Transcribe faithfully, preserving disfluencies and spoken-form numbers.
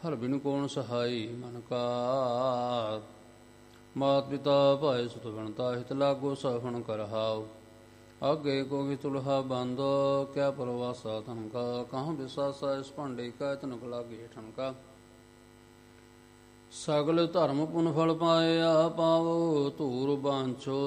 ਹਰ ਬਿਨ ਕੌਣ ਸਹਾਈ ਮਨ ਕਾ। ਮਾਤ ਪਿਤਾ ਭਾਈ ਸੁਤ ਬਣਤਾ ਹਿਤ ਲਾਗੋ ਸਫਣ ਕਰਹਾਉ। ਆਗੇ ਕੋਗੀ ਤੁਲਹਾ ਬੰਦ ਕਿਆ ਪਰਵਾਸਾ ਧਨਕਾ। ਕਹਾਂ ਵਿਸਾਸਾ ਇਸ ਭਾਂਡੇ ਕਾ ਤਨਕ ਲਾਗੇ ਠਨਕਾ। ਸਗਲ ਧਰਮ ਪੁਨ ਫਲ ਪਾਇਆ ਪਾਵੋ ਧੂਰ ਬਾਂਛੋ